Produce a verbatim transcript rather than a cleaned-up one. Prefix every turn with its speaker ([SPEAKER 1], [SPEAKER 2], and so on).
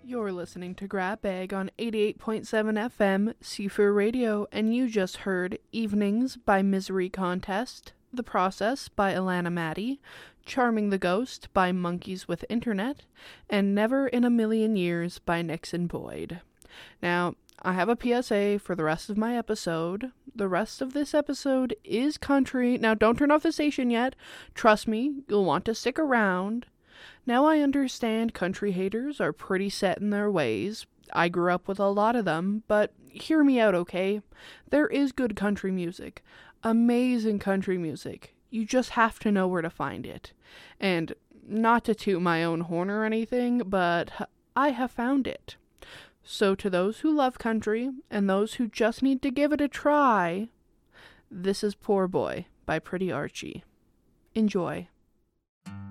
[SPEAKER 1] You're listening to Grab Bag on eighty-eight point seven F M, Seafair Radio, and you just heard Evenings by Misery Contest, The Process by Alana Maddie, Charming the Ghost by Monkeys with Internet, and Never in a Million Years by Nixon Boyd. Now, I have a P S A for the rest of my episode. The rest of this episode is country. Now, don't turn off the station yet. Trust me, you'll want to stick around. Now I understand country haters are pretty set in their ways. I grew up with a lot of them, but hear me out, okay? There is good country music. Amazing country music. You just have to know where to find it. And not to toot my own horn or anything, but I have found it. So to those who love country, and those who just need to give it a try, this is Poor Boy by Pretty Archie. Enjoy.